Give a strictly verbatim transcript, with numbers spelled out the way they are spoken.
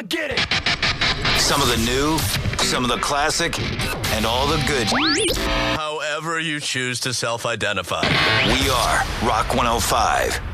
I'ma get it. Some of the new, some of the classic, and all the good. However you choose to self-identify. We are Rock one oh five.